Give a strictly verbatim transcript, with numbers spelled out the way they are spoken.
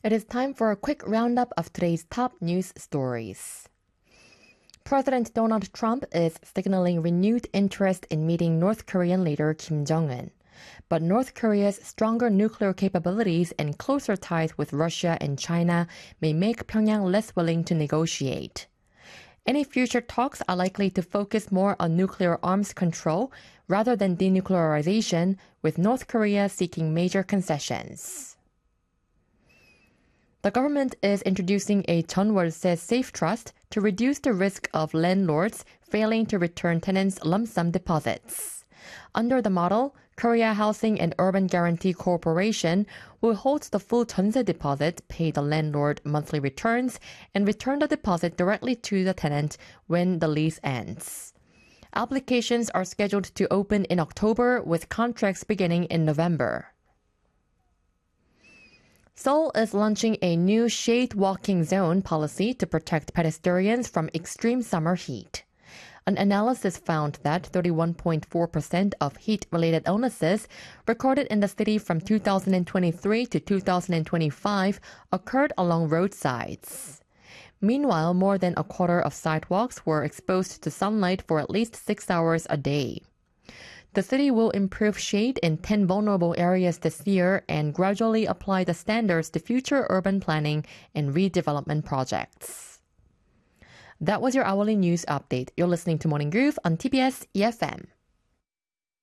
It is time for a quick roundup of today's top news stories. President Donald Trump is signaling renewed interest in meeting North Korean leader Kim Jong-un. But North Korea's stronger nuclear capabilities and closer ties with Russia and China may make Pyongyang less willing to negotiate. Any future talks are likely to focus more on nuclear arms control rather than denuclearization, with North Korea seeking major concessions. The government is introducing a 전월세 safe trust to reduce the risk of landlords failing to return tenants' lump sum deposits. Under the model, Korea Housing and Urban Guarantee Corporation will hold the full 전세 deposit, pay the landlord monthly returns, and return the deposit directly to the tenant when the lease ends. Applications are scheduled to open in October, with contracts beginning in November. Seoul is launching a new shade walking zone policy to protect pedestrians from extreme summer heat. An analysis found that thirty-one point four percent of heat-related illnesses recorded in the city from two thousand twenty-three to two thousand twenty-five occurred along roadsides. Meanwhile, more than a quarter of sidewalks were exposed to sunlight for at least six hours a day. The city will improve shade in ten vulnerable areas this year and gradually apply the standards to future urban planning and redevelopment projects. That was your hourly news update. You're listening to Morning Groove on T B S E F M.